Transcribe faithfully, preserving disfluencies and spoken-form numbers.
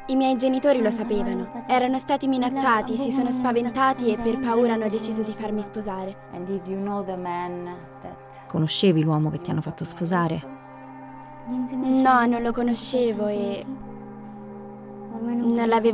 I miei genitori lo sapevano, erano stati minacciati, si sono spaventati e per paura hanno deciso di farmi sposare. Conoscevi l'uomo che ti hanno fatto sposare? No, non lo conoscevo e non l'avevo